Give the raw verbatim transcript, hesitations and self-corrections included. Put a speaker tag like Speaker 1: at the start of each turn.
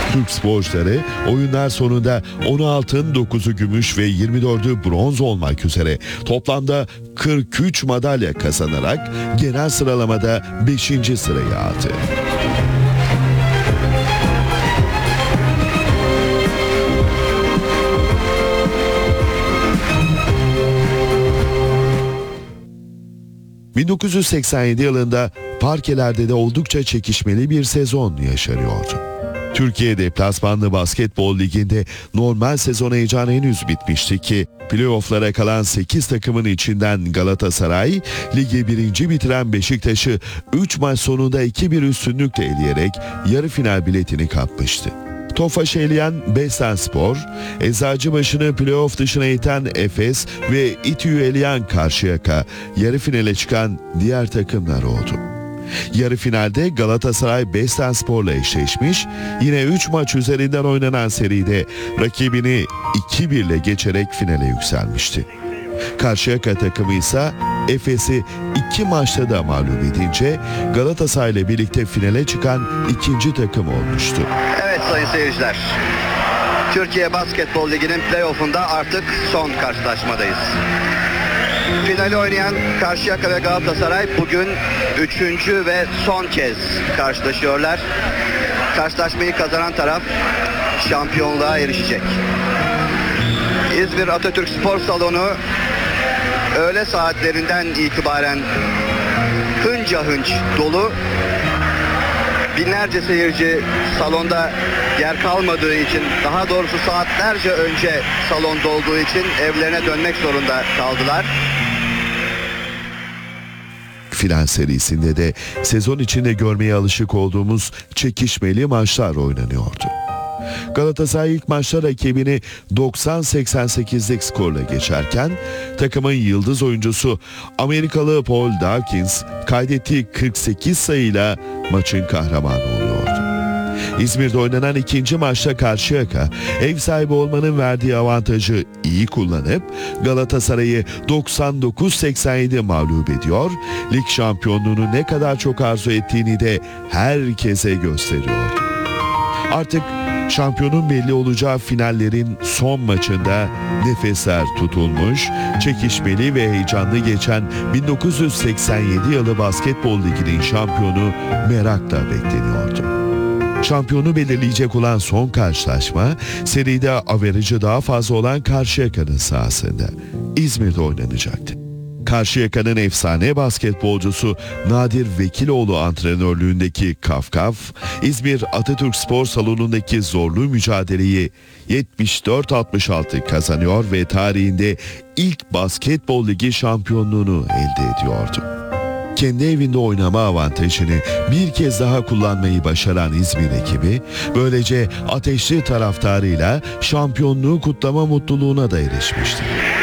Speaker 1: Türk sporcuları oyunlar sonunda on altın, dokuzu gümüş ve yirmi dördü bronz olmak üzere toplamda kırk üç madalya kazanarak genel sıralamada beşinci sıraya aldı. bin dokuz yüz seksen yedi yılında parkelerde de oldukça çekişmeli bir sezon yaşanıyordu. Türkiye Deplasmanlı Basketbol Ligi'nde normal sezon heyecanı henüz bitmişti ki playoff'lara kalan sekiz takımın içinden Galatasaray, ligi birinci bitiren Beşiktaş'ı üç maç sonunda iki bir üstünlükle eleyerek yarı final biletini kapmıştı. Tofaş'ı eleyen Bestenspor, Eczacıbaşı'nı playoff dışına iten Efes ve İTÜ'yü eleyen Karşıyaka, yarı finale çıkan diğer takımlar oldu. Yarı finalde Galatasaray Bestenspor'la eşleşmiş, yine üç maç üzerinden oynanan seride rakibini iki bir ile geçerek finale yükselmişti. Karşıyaka takımı ise Efes'i iki maçta da mağlup edince Galatasaray ile birlikte finale çıkan ikinci takım olmuştu.
Speaker 2: Evet sayın seyirciler, Türkiye Basketbol Ligi'nin playoff'unda artık son karşılaşmadayız. Finali oynayan Karşıyaka ve Galatasaray bugün üçüncü ve son kez karşılaşıyorlar. Karşılaşmayı kazanan taraf şampiyonluğa erişecek. İzmir Atatürk Spor Salonu öğle saatlerinden itibaren hınca hınç dolu. Binlerce seyirci salonda yer kalmadığı için, daha doğrusu saatlerce önce salon dolduğu için evlerine dönmek zorunda kaldılar.
Speaker 1: Final serisinde de sezon içinde görmeye alışık olduğumuz çekişmeli maçlar oynanıyordu. Galatasaray ilk maçta rakibini doksan seksen sekizlik skorla geçerken takımın yıldız oyuncusu Amerikalı Paul Dawkins kaydettiği kırk sekiz sayıyla maçın kahramanı oluyordu. İzmir'de oynanan ikinci maçta Karşıyaka ev sahibi olmanın verdiği avantajı iyi kullanıp Galatasaray'ı doksan dokuz seksen yedi mağlup ediyor, lig şampiyonluğunu ne kadar çok arzu ettiğini de herkese gösteriyordu. Artık şampiyonun belli olacağı finallerin son maçında nefesler tutulmuş, çekişmeli ve heyecanlı geçen bin dokuz yüz seksen yedi yılı Basketbol Ligi'nin şampiyonu merakla bekleniyordu. Şampiyonu belirleyecek olan son karşılaşma, seride averajı daha fazla olan Karşıyaka'nın sahasında İzmir'de oynanacaktı. Karşıyaka'nın efsane basketbolcusu Nadir Vekiloğlu antrenörlüğündeki Kafkaf, İzmir Atatürk Spor Salonu'ndaki zorlu mücadeleyi yetmiş dört altmış altı kazanıyor ve tarihinde ilk Basketbol Ligi şampiyonluğunu elde ediyordu. Kendi evinde oynama avantajını bir kez daha kullanmayı başaran İzmir ekibi, böylece ateşli taraftarıyla şampiyonluğu kutlama mutluluğuna da erişmişti.